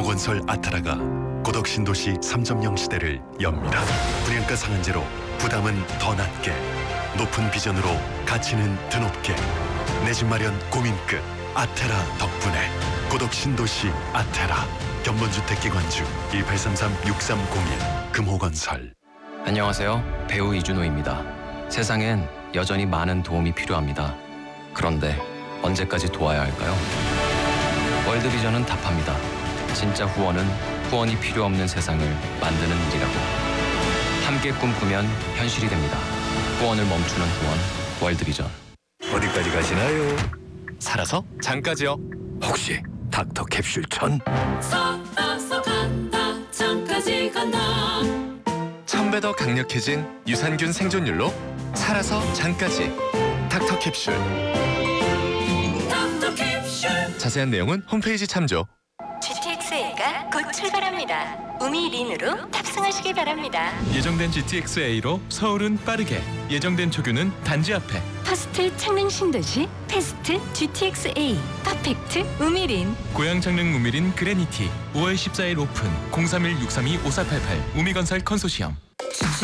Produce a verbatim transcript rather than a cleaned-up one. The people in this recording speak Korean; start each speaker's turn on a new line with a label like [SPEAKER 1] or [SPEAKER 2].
[SPEAKER 1] 금호건설 아타라가 고덕 신도시 삼 점 영 시대를 엽니다. 분양가 상한제로 부담은 더 낮게, 높은 비전으로 가치는 드높게, 내 집 마련 고민 끝 아테라 덕분에 고덕 신도시 아테라. 견본주택기관주 일팔삼삼 육삼공일 금호건설.
[SPEAKER 2] 안녕하세요. 배우 이준호입니다. 세상엔 여전히 많은 도움이 필요합니다. 그런데 언제까지 도와야 할까요? 월드비전은 답합니다. 진짜 후원은 후원이 필요 없는 세상을 만드는 일이라고. 함께 꿈꾸면 현실이 됩니다. 후원을 멈추는 후원, 월드비전.
[SPEAKER 3] 어디까지 가시나요?
[SPEAKER 2] 살아서 잠까지요.
[SPEAKER 3] 혹시 닥터 캡슐 천?
[SPEAKER 4] 살아서 간다 잠까지 간다.
[SPEAKER 5] 천 배 더 강력해진 유산균 생존율로 살아서 잠까지 닥터 캡슐.
[SPEAKER 4] 닥터 캡슐.
[SPEAKER 5] 자세한 내용은 홈페이지 참조.
[SPEAKER 6] 지티엑스에이가 곧 출발합니다. 우미린으로 탑승하시기 바랍니다.
[SPEAKER 7] 예정된 지티엑스에이로 서울은 빠르게, 예정된 초규는 단지 앞에.
[SPEAKER 6] 퍼스트 창릉 신도시 패스트 지티엑스에이 퍼펙트 우미린.
[SPEAKER 7] 고양 창릉 우미린 그레니티 오월 십사일 오픈. 공삼일 육삼이 오사팔팔 우미건설 컨소시엄.